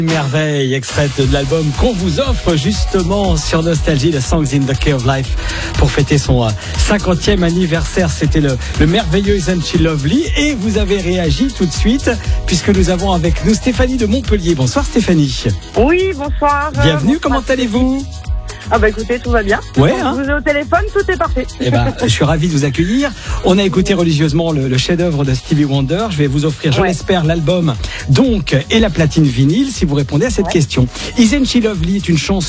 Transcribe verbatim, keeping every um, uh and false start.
Merveille, extraite de l'album qu'on vous offre justement sur Nostalgie, The Songs in the Key of Life, pour fêter son cinquantième anniversaire. C'était le, le merveilleux Isn't She Lovely, et vous avez réagi tout de suite puisque nous avons avec nous Stéphanie de Montpellier. Bonsoir Stéphanie. Oui, bonsoir. Bienvenue, bonsoir. Comment allez-vous? Ah bah écoutez, tout va bien. Ouais, Quand hein. vous êtes au téléphone, tout est parfait. Eh ben, je suis ravi de vous accueillir. On a écouté religieusement le, le chef-d'œuvre de Stevie Wonder. Je vais vous offrir, je Ouais. l'espère, l'album donc et la platine vinyle si vous répondez à cette Ouais. question. Isn't She Lovely est une chanson